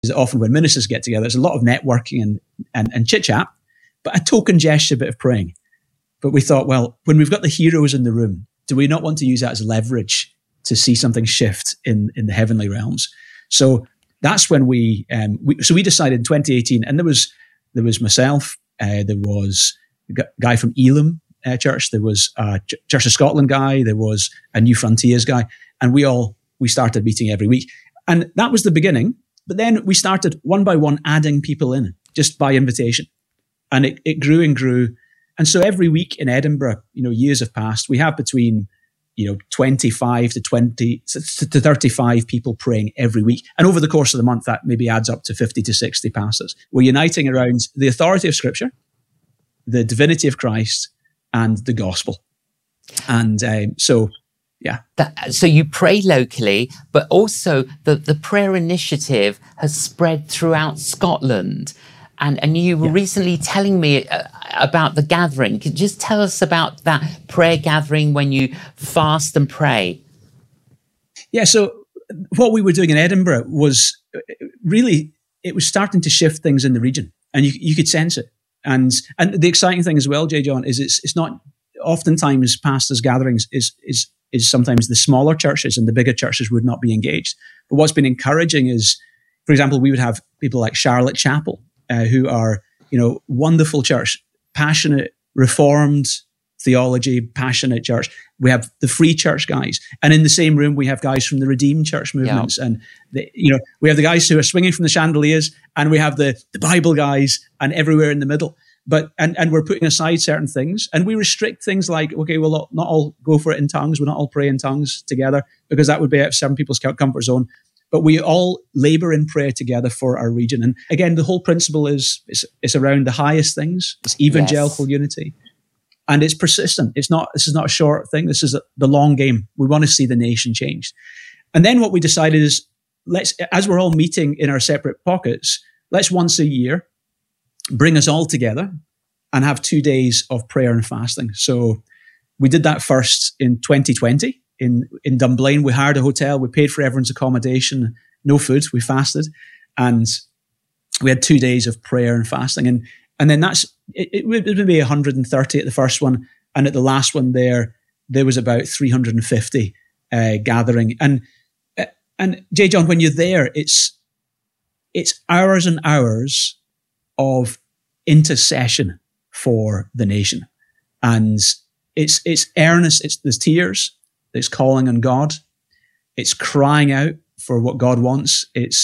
often when ministers get together, there's a lot of networking and chit-chat, but a token gesture bit of praying. But we thought, well, when we've got the heroes in the room, do we not want to use that as leverage to see something shift in the heavenly realms? So that's when we decided in 2018, and there was myself, there was a guy from Elim Church, there was a Church of Scotland guy, there was a New Frontiers guy, and we started meeting every week. And that was the beginning. But then we started one by one adding people in just by invitation. And it grew and grew. And so every week in Edinburgh, years have passed. We have between, 25 to 20 to 35 people praying every week. And over the course of the month, that maybe adds up to 50 to 60 pastors. We're uniting around the authority of Scripture, the divinity of Christ, and the gospel. And yeah. So you pray locally, but also the prayer initiative has spread throughout Scotland. And you were recently telling me about the gathering. Could you just tell us about that prayer gathering when you fast and pray? Yeah, so what we were doing in Edinburgh was really, it was starting to shift things in the region, and you could sense it. And the exciting thing as well, J. John, is it's not, oftentimes pastors' gatherings is sometimes the smaller churches and the bigger churches would not be engaged. But what's been encouraging is, for example, we would have people like Charlotte Chapel, who are, wonderful church, passionate, reformed theology, passionate church. We have the Free Church guys. And in the same room, we have guys from the Redeemed Church movements. Yeah. And, we have the guys who are swinging from the chandeliers, and we have the Bible guys, and everywhere in the middle. But, and we're putting aside certain things, and we restrict things like, okay, we'll not all go for it in tongues. We'll not all pray in tongues together, because that would be out of some people's comfort zone. But we all labor in prayer together for our region. And again, the whole principle is around the highest things. It's evangelical unity. And it's persistent. This is not a short thing. This is the long game. We want to see the nation changed. And then what we decided is, as we're all meeting in our separate pockets, let's once a year bring us all together and have 2 days of prayer and fasting. So we did that first in 2020. In Dunblane, we hired a hotel, we paid for everyone's accommodation, no food, we fasted, and we had 2 days of prayer and fasting. And then it would be 130 at the first one, and at the last one there was about 350 gathering. And J. John, when you're there, it's hours and hours of intercession for the nation. And it's earnest, there's tears, it's calling on God. It's crying out for what God wants. It's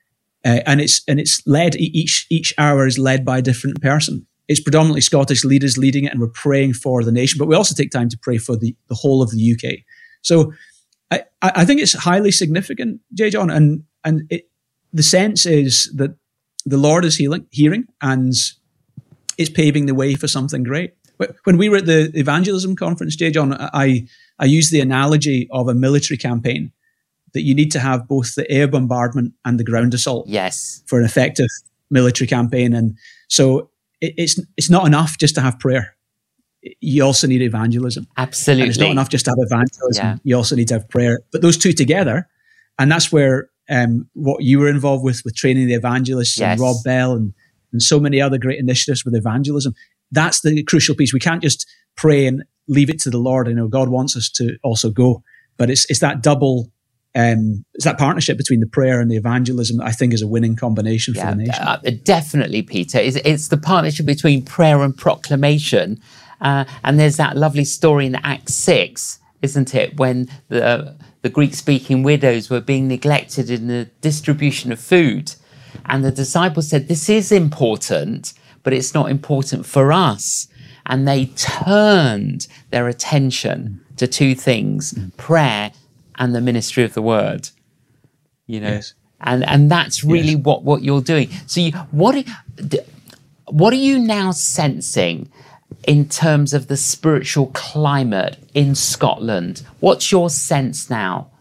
led, each hour is led by a different person. It's predominantly Scottish leaders leading it, and we're praying for the nation, but we also take time to pray for the whole of the UK. So I think it's highly significant, J. John, and the sense is that the Lord is hearing, and it's paving the way for something great. When we were at the evangelism conference, J. John, I used the analogy of a military campaign, that you need to have both the air bombardment and the ground assault for an effective military campaign. And so it's not enough just to have prayer. You also need evangelism. Absolutely. And it's not enough just to have evangelism. Yeah. You also need to have prayer. But those two together, and that's where what you were involved with training the evangelists and Rob Bell and so many other great initiatives with evangelism. That's the crucial piece. We can't just pray and leave it to the Lord. I know God wants us to also go, but it's that double, it's that partnership between the prayer and the evangelism that I think is a winning combination for the nation. Definitely, Peter. It's the partnership between prayer and proclamation. And there's that lovely story in Acts 6, isn't it? When the Greek-speaking widows were being neglected in the distribution of food. And the disciples said, this is important, but it's not important for us. And they turned their attention to two things, prayer and the ministry of the word. And that's really what you're doing. So what are you now sensing in terms of the spiritual climate in Scotland? What's your sense now?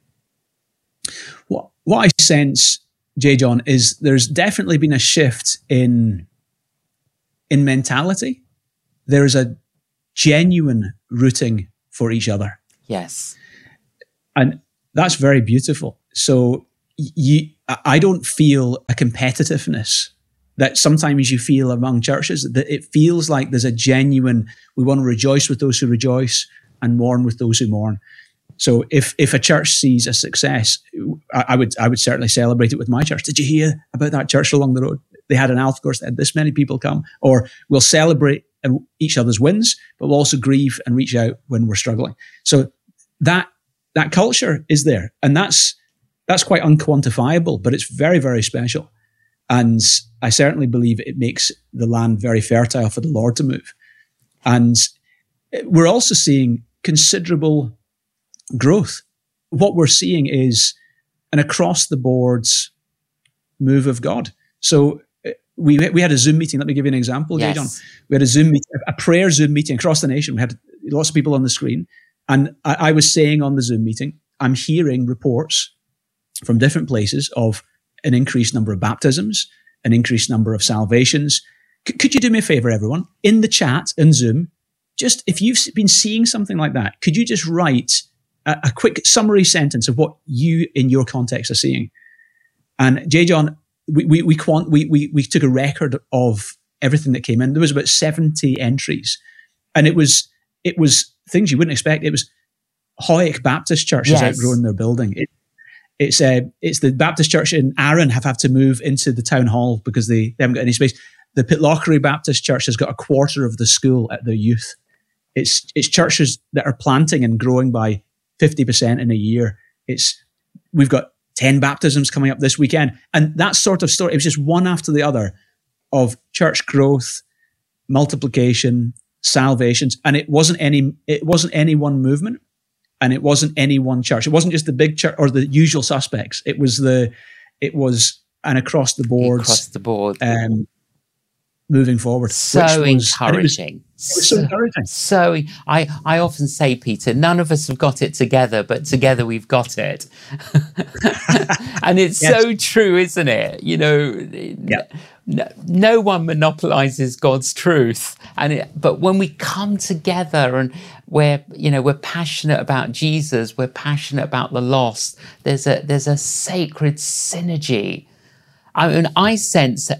What I sense, J. John, is there's definitely been a shift in mentality. There is a genuine rooting for each other. Yes. And that's very beautiful. So I don't feel a competitiveness that sometimes you feel among churches, that it feels like there's a genuine, we want to rejoice with those who rejoice and mourn with those who mourn. So if a church sees a success, I would certainly celebrate it with my church. Did you hear about that church along the road? They had an alpha course, they had this many people come. Or we'll celebrate each other's wins, but we'll also grieve and reach out when we're struggling. So that culture is there. And that's quite unquantifiable, but it's very, very special. And I certainly believe it makes the land very fertile for the Lord to move. And we're also seeing considerable growth. What we're seeing is an across-the-board move of God. So we had a Zoom meeting. Let me give you an example, Yes. John. We had a Zoom meeting, a prayer Zoom meeting across the nation. We had lots of people on the screen. And I was saying on the Zoom meeting, I'm hearing reports from different places of an increased number of baptisms, an increased number of salvations. Could you do me a favor, everyone? In the chat in Zoom, just if you've been seeing something like that, could you just write a quick summary sentence of what you in your context are seeing? And J. John, we took a record of everything that came in. There was about 70 entries, and it was things you wouldn't expect. It was Howick Baptist Church has outgrown their building. It's the Baptist Church in Arran have had to move into the town hall because they haven't got any space. The Pitlochry Baptist Church has got a quarter of the school at their youth. It's churches that are planting and growing by 50% in a year. We've got 10 baptisms coming up this weekend. And that sort of story, it was just one after the other of church growth, multiplication, salvations. And it wasn't any one movement, and it wasn't any one church. It wasn't just the big church or the usual suspects. It was an across the board. Moving forward. So encouraging. It was so encouraging. So I often say, Peter, none of us have got it together, but together we've got it. And it's so true, isn't it? You know, no one monopolizes God's truth. But when we come together and we're passionate about Jesus, we're passionate about the lost, there's a sacred synergy. I mean, I sense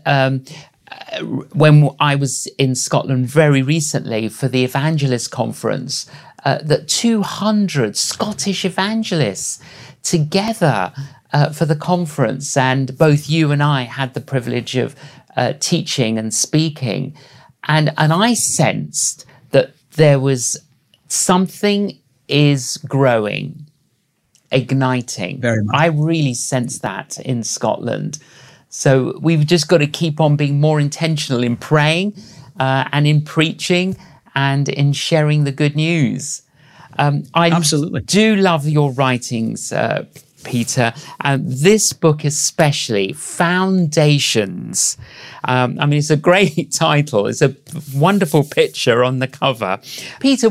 when I was in Scotland very recently for the Evangelist Conference, that 200 Scottish evangelists together for the conference, and both you and I had the privilege of teaching and speaking, and I sensed that there was something is growing, igniting. Very much. I really sensed that in Scotland. So we've just got to keep on being more intentional in praying and in preaching and in sharing the good news. I Absolutely do love your writings, Peter. This book especially, Foundations. I mean, it's a great title. It's a wonderful picture on the cover. Peter,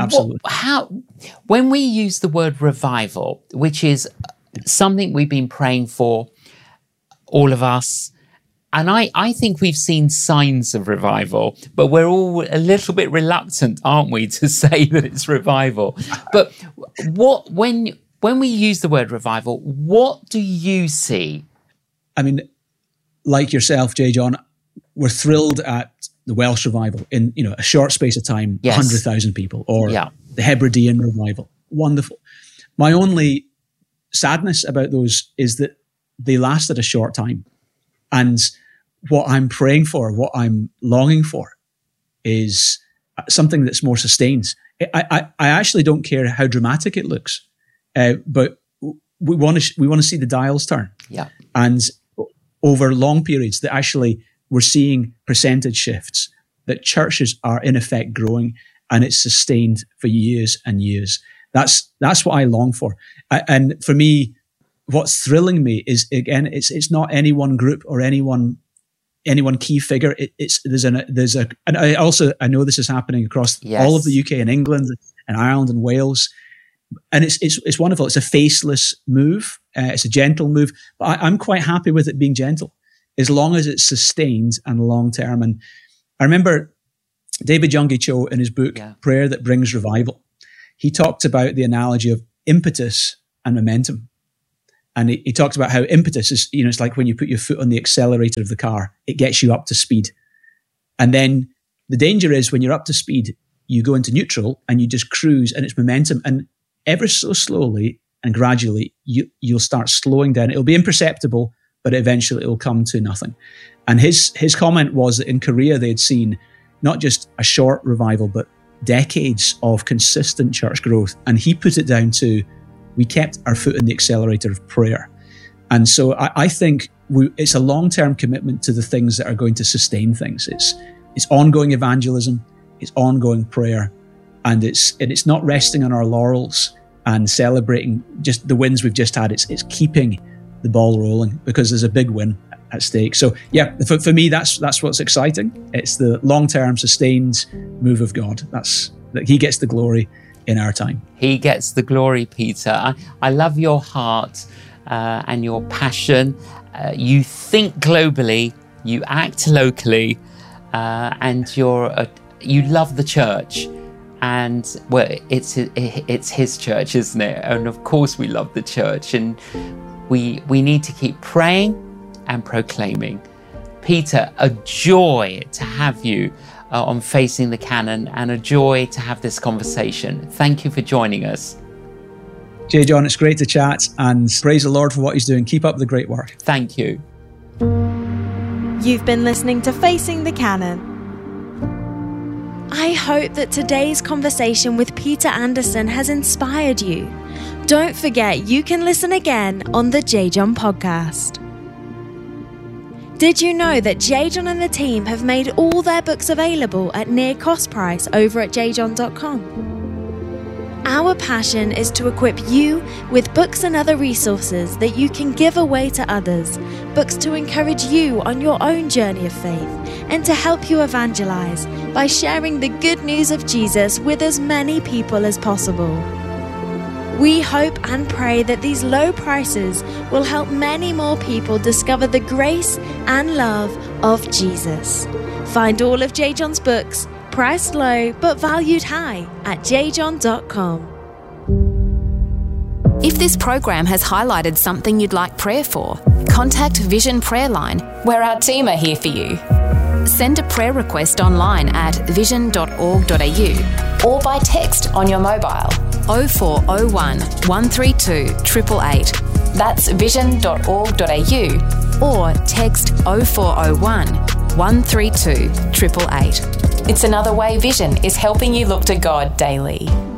when we use the word revival, which is something we've been praying for, all of us, and I think we've seen signs of revival, but we're all a little bit reluctant, aren't we, to say that it's revival. But when we use the word revival, what do you see? I mean, like yourself, J. John, we're thrilled at the Welsh revival in a short space of time, 100,000 people, or the Hebridean revival. Wonderful. My only sadness about those is that they lasted a short time. And what I'm praying for, what I'm longing for, is something that's more sustained. I actually don't care how dramatic it looks, but we want to see the dials turn. Yeah. And over long periods, that actually we're seeing percentage shifts, that churches are in effect growing, and it's sustained for years and years. That's what I long for. And for me, what's thrilling me is, again, it's not any one group or any one key figure. And I know this is happening across all of the UK and England and Ireland and Wales, and it's wonderful. It's a faceless move. It's a gentle move, but I'm quite happy with it being gentle, as long as it's sustained and long term. And I remember David Yonggi Cho in his book Prayer That Brings Revival. He talked about the analogy of impetus and momentum. And he talks about how impetus is, it's like when you put your foot on the accelerator of the car, it gets you up to speed. And then the danger is when you're up to speed, you go into neutral and you just cruise, and it's momentum. And ever so slowly and gradually, you'll start slowing down. It'll be imperceptible, but eventually it'll come to nothing. And his comment was that in Korea, they had seen not just a short revival, but decades of consistent church growth. And he put it down to, we kept our foot in the accelerator of prayer. And so I think it's a long-term commitment to the things that are going to sustain things. It's ongoing evangelism, it's ongoing prayer, and it's not resting on our laurels and celebrating just the wins we've just had. It's keeping the ball rolling, because there's a big win at stake. So yeah, for me, that's what's exciting. It's the long-term sustained move of God. That he gets the glory in our time. He gets the glory, Peter. I love your heart and your passion. You think globally, you act locally, and you love the church. And it's his church, isn't it? And of course we love the church, and we need to keep praying and proclaiming. Peter, a joy to have you on Facing the Canon, and a joy to have this conversation. Thank you for joining us. J. John, it's great to chat, and praise the Lord for what he's doing. Keep up the great work. Thank you. You've been listening to Facing the Canon. I hope that today's conversation with Peter Anderson has inspired you. Don't forget, you can listen again on the J. John podcast. Did you know that J. John and the team have made all their books available at near cost price over at jjohn.com? Our passion is to equip you with books and other resources that you can give away to others, books to encourage you on your own journey of faith, and to help you evangelize by sharing the good news of Jesus with as many people as possible. We hope and pray that these low prices will help many more people discover the grace and love of Jesus. Find all of J. John's books, priced low but valued high, at jjohn.com. If this program has highlighted something you'd like prayer for, contact Vision Prayer Line, where our team are here for you. Send a prayer request online at vision.org.au or by text on your mobile 0401 132 888. That's vision.org.au or text 0401 132 888. It's another way Vision is helping you look to God daily.